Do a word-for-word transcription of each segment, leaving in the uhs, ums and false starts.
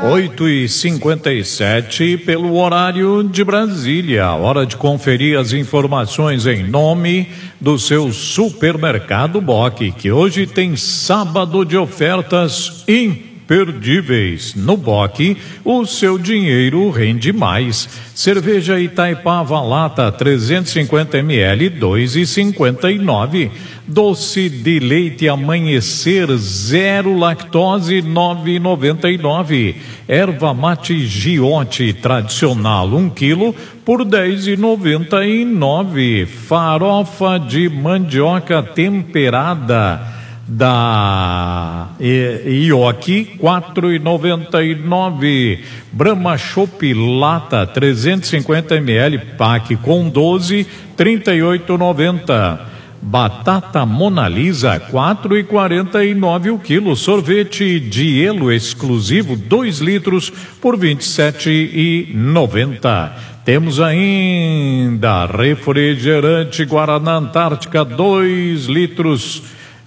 oito e cinquenta e sete pelo horário de Brasília. Hora de conferir as informações em nome do seu Supermercado Boc, que hoje tem sábado de ofertas imperdíveis. No Boc, o seu dinheiro rende mais. Cerveja Itaipava lata trezentos e cinquenta mililitros, dois e cinquenta e nove. Doce de leite Amanhecer zero lactose, nove e noventa e nove. Erva mate Giote tradicional um quilo por dez e noventa e nove. Farofa de mandioca temperada da Ioki, quatro e noventa e nove. Brahma Chopp lata trezentos e cinquenta mililitros, pack com doze, trinta e oito e noventa. Batata Mona Lisa, quatro e quarenta e nove o quilo. Sorvete Dielo exclusivo, dois litros por vinte e sete e noventa. Temos ainda refrigerante Guaraná Antártica, dois litros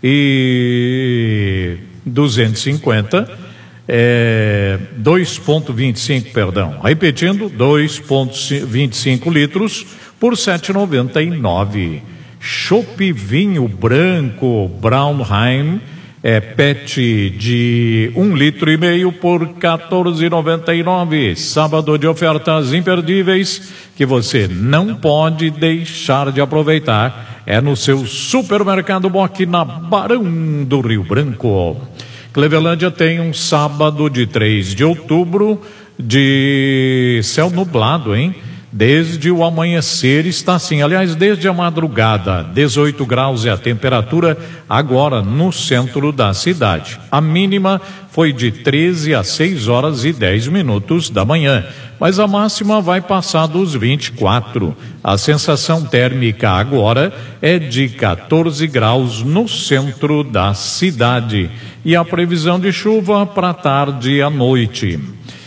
e duzentos e cinquenta, é, dois vírgula vinte e cinco, perdão, repetindo, dois vírgula vinte e cinco litros por sete e noventa e nove. Chopp vinho branco Braunheim, é, pet de um litro e meio por quatorze e noventa e nove. Sábado de ofertas imperdíveis que você não pode deixar de aproveitar. É no seu Supermercado Boc, na Barão do Rio Branco. Clevelândia tem um sábado de três de outubro de céu nublado, hein? Desde o amanhecer está assim, aliás, desde a madrugada, dezoito graus é a temperatura agora no centro da cidade. A mínima foi de treze a seis horas e dez minutos da manhã, mas a máxima vai passar dos vinte e quatro. A sensação térmica agora é de quatorze graus no centro da cidade. E a previsão de chuva para tarde e à noite.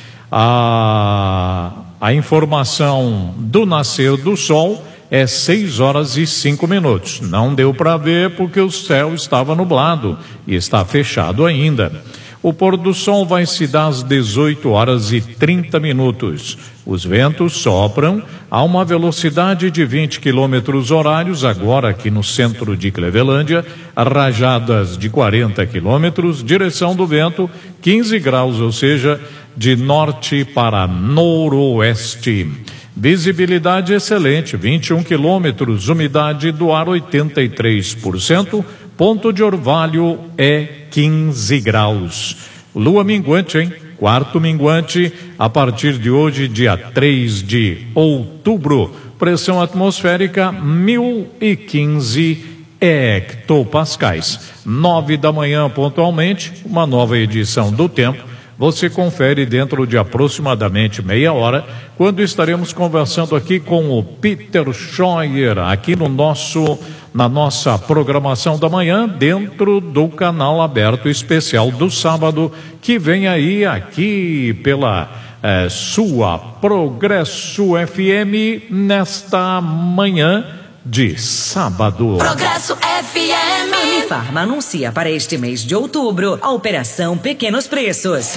A... A informação do nascer do sol é seis horas e cinco minutos. Não deu para ver porque o céu estava nublado e está fechado ainda. O pôr do sol vai se dar às dezoito horas e trinta minutos. Os ventos sopram a uma velocidade de vinte quilômetros horários, agora aqui no centro de Clevelândia, rajadas de quarenta quilômetros, direção do vento quinze graus, ou seja, de norte para noroeste. Visibilidade excelente, vinte e um quilômetros, umidade do ar oitenta e três por cento, ponto de orvalho é quinze graus. Lua minguante, hein? Quarto minguante a partir de hoje, dia três de outubro. Pressão atmosférica mil e quinze hectopascais. Nove da manhã pontualmente, uma nova edição do Tempo. Você confere dentro de aproximadamente meia hora, quando estaremos conversando aqui com o Peter Scheuer, aqui no nosso, na nossa programação da manhã, dentro do canal aberto especial do sábado, que vem aí aqui pela eh, sua Progresso F M, nesta manhã de sábado. Progresso F M. Farma anuncia para este mês de outubro a Operação Pequenos Preços.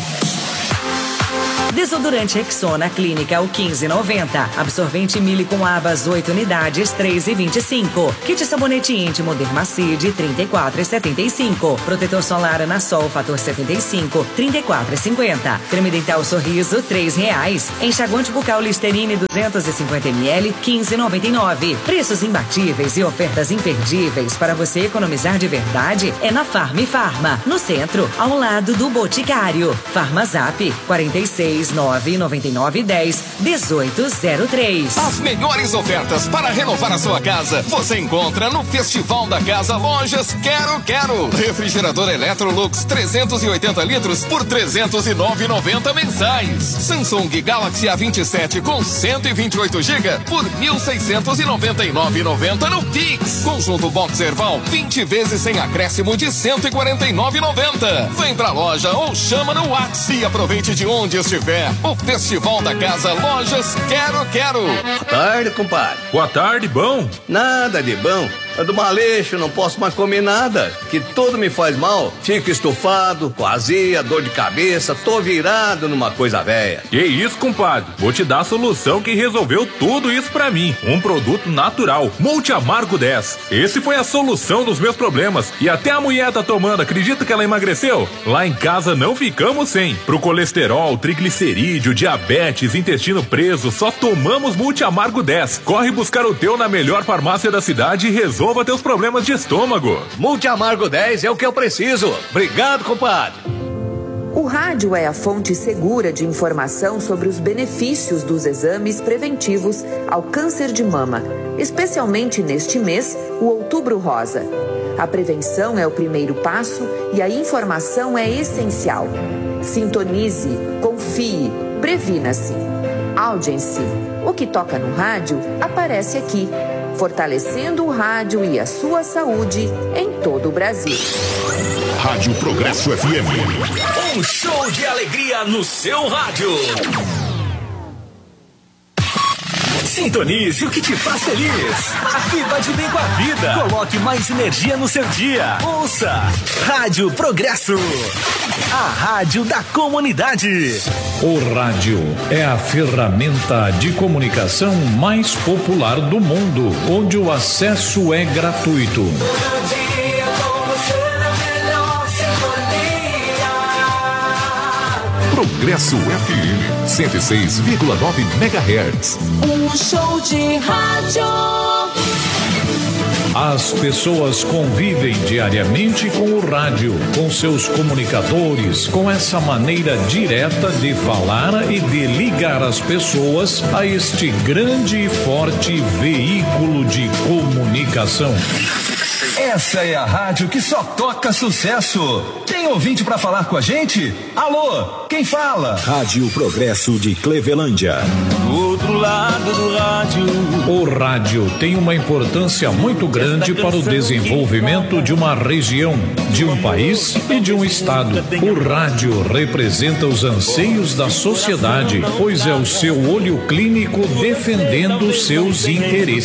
Desodorante Rexona Clínica o quinze e noventa. Absorvente Mille com abas oito unidades, três e vinte e cinco. Kit sabonete íntimo Dermacide, trinta e quatro e setenta e cinco. Protetor solar Anasol fator setenta e cinco, trinta e quatro e cinquenta. Creme dental Sorriso, três reais. Enxaguante bucal Listerine duzentos e cinquenta mililitros, quinze e noventa e nove. Preços imbatíveis e ofertas imperdíveis para você economizar de verdade é na Farm Farma, no centro, ao lado do Boticário. Farmazap quarenta e seis nove noventa e nove dez dezoito zero três. As melhores ofertas para renovar a sua casa você encontra no Festival da Casa Lojas Quero Quero. Refrigerador Electrolux trezentos e oitenta litros por trezentos e nove reais e noventa centavos mensais. Samsung Galaxy A vinte e sete com cento e vinte e oito gigas por mil seiscentos e noventa e nove reais e noventa centavos no Pix. Conjunto Boxer Val vinte vezes sem acréscimo de cento e quarenta e nove reais e noventa centavos. Vem pra loja ou chama no WhatsApp e aproveite de onde estiver. O Festival da Casa Lojas Quero Quero. Boa tarde, compadre. Boa tarde, bom? Nada de bom. É do maleixo, não posso mais comer nada, que tudo me faz mal. Fico estufado, com azia, dor de cabeça, tô virado numa coisa velha. Que isso, compadre? Vou te dar a solução que resolveu tudo isso pra mim. Um produto natural, Multi Amargo dez. Esse foi a solução dos meus problemas. E até a mulher tá tomando, acredita que ela emagreceu? Lá em casa não ficamos sem. Pro colesterol, triglicerídeo, diabetes, intestino preso, só tomamos Multi Amargo dez. Corre buscar o teu na melhor farmácia da cidade e resolva teus problemas de estômago. Multi Amargo dez é o que eu preciso. Obrigado, compadre. O rádio é a fonte segura de informação sobre os benefícios dos exames preventivos ao câncer de mama, especialmente neste mês, o Outubro Rosa. A prevenção é o primeiro passo e a informação é essencial. Sintonize, confie, previna-se. Audience. O que toca no rádio aparece aqui, fortalecendo o rádio e a sua saúde em todo o Brasil. Rádio Progresso F M. Um show de alegria no seu rádio. Sintonize o que te faz feliz. Viva de bem com a vida. Coloque mais energia no seu dia. Ouça Rádio Progresso, a rádio da comunidade. O rádio é a ferramenta de comunicação mais popular do mundo, onde o acesso é gratuito. Progresso F M, cento e seis vírgula nove megahertz. Um show de rádio. As pessoas convivem diariamente com o rádio, com seus comunicadores, com essa maneira direta de falar e de ligar as pessoas a este grande e forte veículo de comunicação. Essa é a rádio que só toca sucesso. Tem ouvinte pra falar com a gente? Alô, quem fala? Rádio Progresso de Clevelândia. Do outro lado do rádio. O rádio tem uma importância muito grande para o desenvolvimento de uma região, de um país e de um estado. O rádio representa os anseios da sociedade, pois é o seu olho clínico defendendo seus interesses.